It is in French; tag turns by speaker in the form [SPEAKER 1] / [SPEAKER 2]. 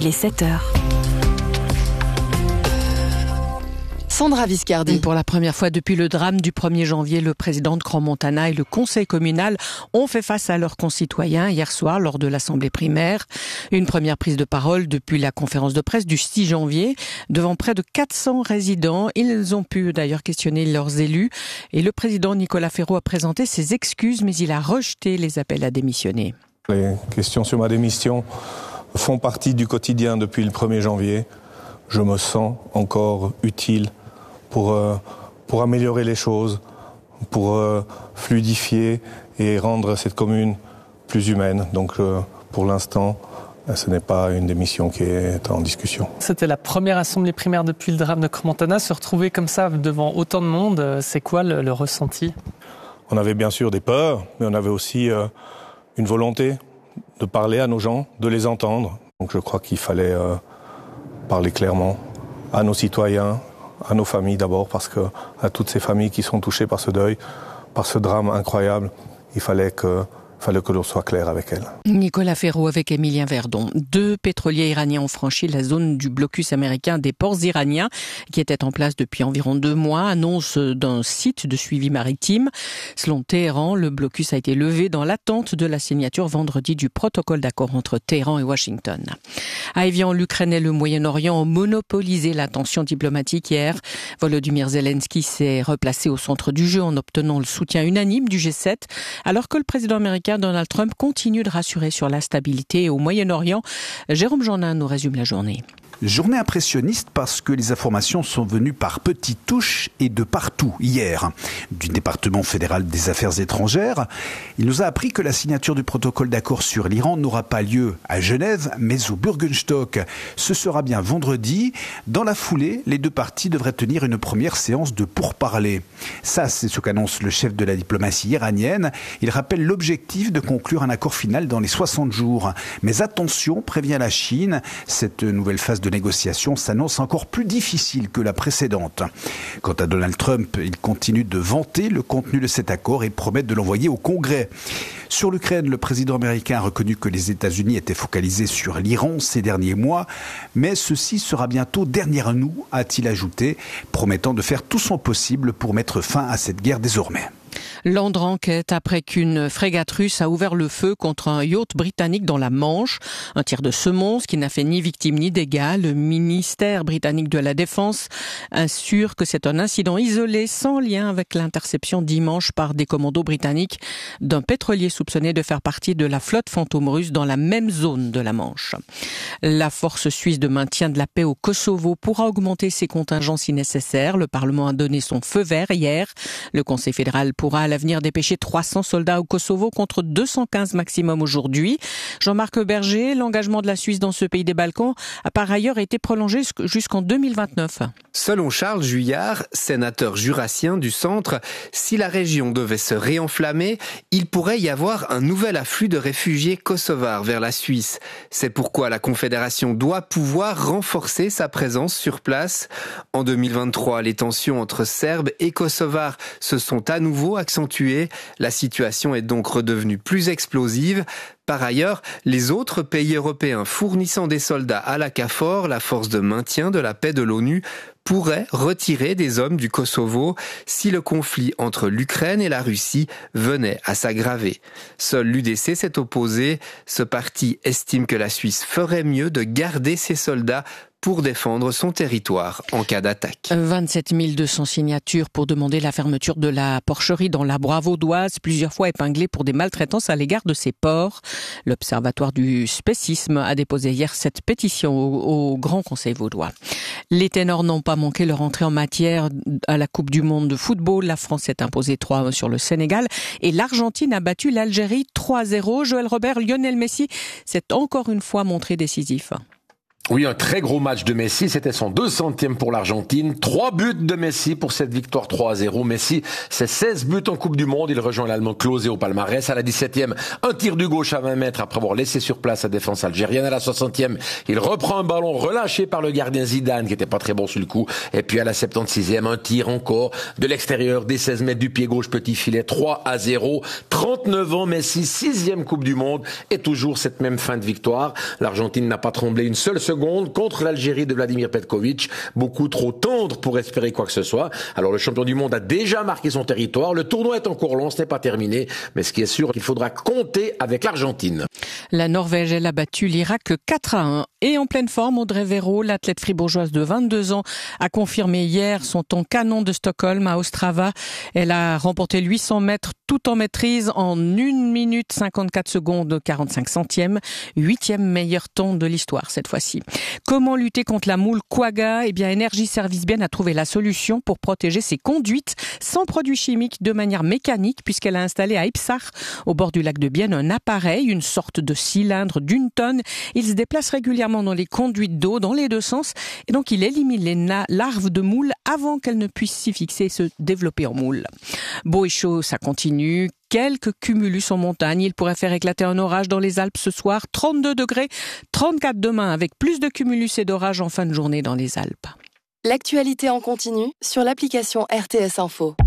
[SPEAKER 1] il est 7h.
[SPEAKER 2] Sandra Viscardi.
[SPEAKER 3] Pour la première fois depuis le drame du 1er janvier, le président de Crans-Montana et le conseil communal ont fait face à leurs concitoyens hier soir lors de l'assemblée primaire. Une première prise de parole depuis la conférence de presse du 6 janvier devant près de 400 résidents. Ils ont pu d'ailleurs questionner leurs élus et le président Nicolas Ferraud a présenté ses excuses mais il a rejeté les appels à démissionner.
[SPEAKER 4] Les questions sur ma démission font partie du quotidien depuis le 1er janvier. Je me sens encore utile pour améliorer les choses, pour fluidifier et rendre cette commune plus humaine. Donc pour l'instant, ce n'est pas une démission qui est en discussion.
[SPEAKER 5] C'était la première assemblée primaire depuis le drame de Crans-Montana. Se retrouver comme ça devant autant de monde, c'est quoi le ressenti ?
[SPEAKER 4] On avait bien sûr des peurs, mais on avait aussi une volonté de parler à nos gens, de les entendre. Donc je crois qu'il fallait parler clairement à nos citoyens, à nos familles d'abord, parce que à toutes ces familles qui sont touchées par ce deuil, par ce drame incroyable, il fallait que l'on soit clair avec elles.
[SPEAKER 3] Nicolas Ferraud avec Émilien Verdon. 2 pétroliers iraniens ont franchi la zone du blocus américain des ports iraniens qui était en place depuis environ 2 mois, annonce d'un site de suivi maritime. Selon Téhéran, le blocus a été levé dans l'attente de la signature vendredi du protocole d'accord entre Téhéran et Washington. À Évian, l'Ukraine et le Moyen-Orient ont monopolisé l'attention diplomatique hier. Volodymyr Zelensky s'est replacé au centre du jeu en obtenant le soutien unanime du G7, alors que le président américain Donald Trump continue de rassurer sur la stabilité au Moyen-Orient. Jérôme Jeannin nous résume la journée.
[SPEAKER 6] Journée impressionniste parce que les informations sont venues par petites touches et de partout hier. Du département fédéral des affaires étrangères, il nous a appris que la signature du protocole d'accord sur l'Iran n'aura pas lieu à Genève, mais au Bürgenstock. Ce sera bien vendredi. Dans la foulée, les 2 parties devraient tenir une première séance de pourparlers. Ça, c'est ce qu'annonce le chef de la diplomatie iranienne. Il rappelle l'objectif de conclure un accord final dans les 60 jours. Mais attention, prévient la Chine, cette nouvelle phase de négociation s'annonce encore plus difficile que la précédente. Quant à Donald Trump, il continue de vanter le contenu de cet accord et promet de l'envoyer au Congrès. Sur l'Ukraine, le président américain a reconnu que les États-Unis étaient focalisés sur l'Iran ces derniers mois, mais ceci sera bientôt derrière nous, a-t-il ajouté, promettant de faire tout son possible pour mettre fin à cette guerre désormais.
[SPEAKER 3] Londres enquête après qu'une frégate russe a ouvert le feu contre un yacht britannique dans la Manche. Un tir de semonce qui n'a fait ni victime ni dégâts. Le ministère britannique de la Défense assure que c'est un incident isolé sans lien avec l'interception dimanche par des commandos britanniques d'un pétrolier soupçonné de faire partie de la flotte fantôme russe dans la même zone de la Manche. La force suisse de maintien de la paix au Kosovo pourra augmenter ses contingents si nécessaire. Le Parlement a donné son feu vert hier. Le Conseil fédéral pourra à l'avenir dépêcher 300 soldats au Kosovo contre 215 maximum aujourd'hui. Jean-Marc Berger, l'engagement de la Suisse dans ce pays des Balkans a par ailleurs été prolongé jusqu'en 2029.
[SPEAKER 7] Selon Charles Juillard, sénateur jurassien du centre, si la région devait se réenflammer, il pourrait y avoir un nouvel afflux de réfugiés kosovars vers la Suisse. C'est pourquoi la Confédération doit pouvoir renforcer sa présence sur place. En 2023, les tensions entre Serbes et Kosovars se sont à nouveau accentuées. La situation est donc redevenue plus explosive. Par ailleurs, les autres pays européens fournissant des soldats à la KFOR, la force de maintien de la paix de l'ONU, pourraient retirer des hommes du Kosovo si le conflit entre l'Ukraine et la Russie venait à s'aggraver. Seul l'UDC s'est opposé. Ce parti estime que la Suisse ferait mieux de garder ses soldats pour défendre son territoire en cas d'attaque.
[SPEAKER 3] 27 200 signatures pour demander la fermeture de la porcherie dans la Bravaudoise, plusieurs fois épinglée pour des maltraitances à l'égard de ses porcs. L'Observatoire du spécisme a déposé hier cette pétition au Grand Conseil vaudois. Les ténors n'ont pas manqué leur entrée en matière à la Coupe du Monde de football. La France s'est imposée 3-1 sur le Sénégal et l'Argentine a battu l'Algérie 3-0. Joël Robert, Lionel Messi s'est encore une fois montré décisif.
[SPEAKER 8] Oui, un très gros match de Messi, c'était son 200e pour l'Argentine. 3 buts de Messi pour cette victoire 3-0. Messi, c'est 16 buts en Coupe du Monde. Il rejoint l'Allemand Klose au palmarès. À la 17e, un tir du gauche à 20 mètres après avoir laissé sur place la défense algérienne. À la 60e, il reprend un ballon relâché par le gardien Zidane qui était pas très bon sur le coup. Et puis à la 76e, un tir encore de l'extérieur des 16 mètres du pied gauche, petit filet 3-0. 39 ans, Messi, 6e Coupe du Monde et toujours cette même fin de victoire. L'Argentine n'a pas tremblé une seule seconde secondes contre l'Algérie de Vladimir Petkovic. Beaucoup trop tendre pour espérer quoi que ce soit. Alors le champion du monde a déjà marqué son territoire. Le tournoi est encore long, ce n'est pas terminé. Mais ce qui est sûr, il faudra compter avec l'Argentine.
[SPEAKER 3] La Norvège, elle a battu l'Irak 4-1. Et en pleine forme, Audrey Véro, l'athlète fribourgeoise de 22 ans, a confirmé hier son temps canon de Stockholm à Ostrava. Elle a remporté 800 mètres tout en maîtrise en 1 minute 54 secondes 45 centièmes. 8e meilleur temps de l'histoire cette fois-ci. Comment lutter contre la moule quagga ? Eh bien, Energy Service Bien a trouvé la solution pour protéger ses conduites sans produits chimiques de manière mécanique, puisqu'elle a installé à Ipsach, au bord du lac de Bienne, un appareil, une sorte de cylindre d'1 tonne. Il se déplace régulièrement dans les conduites d'eau dans les deux sens et donc il élimine les larves de moules avant qu'elles ne puissent s'y fixer et se développer en moule. Beau et chaud, ça continue. Quelques cumulus en montagne. Il pourrait faire éclater un orage dans les Alpes ce soir. 32 degrés, 34 demain avec plus de cumulus et d'orages en fin de journée dans les Alpes.
[SPEAKER 2] L'actualité en continu sur l'application RTS Info.